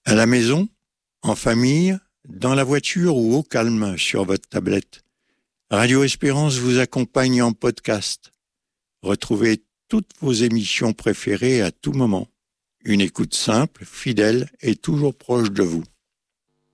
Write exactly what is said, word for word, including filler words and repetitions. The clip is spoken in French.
À la maison, en famille, dans la voiture ou au calme sur votre tablette. Radio Espérance vous accompagne en podcast. Retrouvez toutes vos émissions préférées à tout moment. Une écoute simple, fidèle et toujours proche de vous.